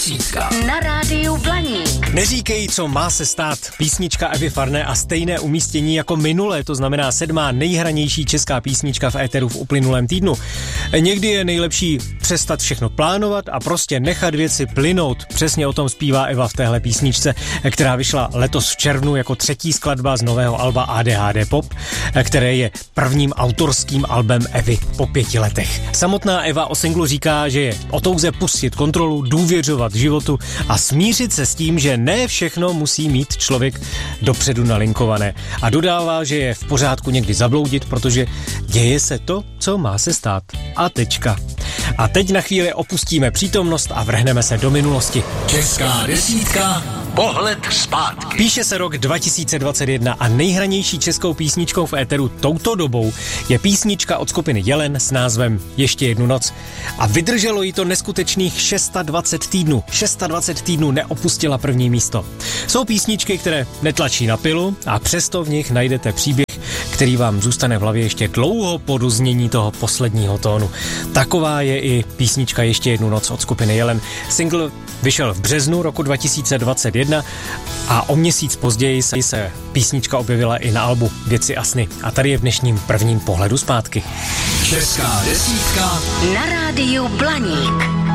desítka na rádiu Blaník. Neříkej, co má se stát. Písnička Evy Farné a stejné umístění jako minulé, to znamená 7. nejhranější česká písnička v éteru v uplynulém týdnu. Někdy je nejlepší přestat všechno plánovat a prostě nechat věci plynout. Přesně o tom zpívá Eva v téhle písničce, která vyšla letos v červnu jako 3. skladba z nového alba ADHD Pop, které je prvním autorským albem Evy po 5 letech. Samotná Eva o singlu říká, že je o touze pustit kontrolu, důvěřovat životu a smířit se s tím, že ne všechno musí mít člověk dopředu nalinkované. A dodává, že je v pořádku někdy zabloudit, protože děje se to, co má se stát. A tečka. A teď na chvíli opustíme přítomnost a vrhneme se do minulosti. Česká desítka, pohled zpátky. Píše se rok 2021 a nejhranější českou písničkou v éteru touto dobou je písnička od skupiny Jelen s názvem Ještě jednu noc. A vydrželo jí to neskutečných 26 týdnů. 26 týdnů neopustila první místo. Jsou písničky, které netlačí na pilu a přesto v nich najdete příběh, který vám zůstane v hlavě ještě dlouho po doznění toho posledního tónu. Taková je i písnička Ještě jednu noc od skupiny Jelen. Single vyšel v březnu roku 2021 a o měsíc později se písnička objevila i na albu Věci a sny. A tady je v dnešním prvním pohledu zpátky. Česká desítka Na rádiu Blaník.